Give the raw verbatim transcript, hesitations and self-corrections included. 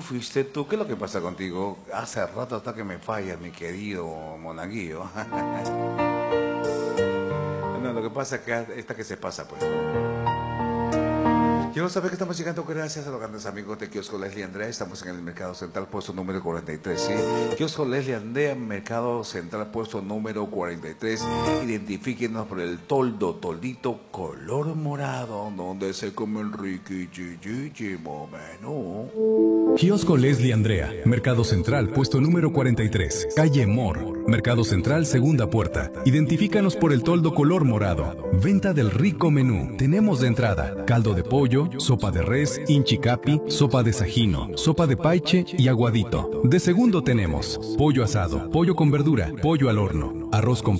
fuiste tú. ¿Qué es lo que pasa contigo? Hace rato hasta que me fallas, mi querido monaguillo. No, lo que pasa es que esta que se pasa, pues. Quiero saber que estamos llegando gracias a los grandes amigos de Kiosco Leslie Andrea. Estamos en el Mercado Central, puesto número cuarenta y tres. ¿Sí? Kiosco Leslie Andrea, Mercado Central, puesto número cuarenta y tres. Identifíquenos por el toldo, toldito, color morado, donde se come el riquichichichimo menú. Kiosco Leslie Andrea, Mercado Central, puesto número cuarenta y tres, calle Mor, Mercado Central, segunda puerta. Identifícanos por el toldo color morado. Venta del rico menú. Tenemos de entrada caldo de pollo, sopa de res, inchicapi, sopa de sajino, sopa de paiche y aguadito. De segundo tenemos pollo asado, pollo con verdura, pollo al horno, arroz con